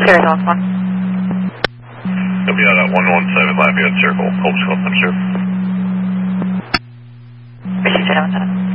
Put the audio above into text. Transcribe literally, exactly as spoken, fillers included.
Sierra Dallas one. W out at one one seven Lafayette Circle, Hope's Club, I'm sure. Appreciate you,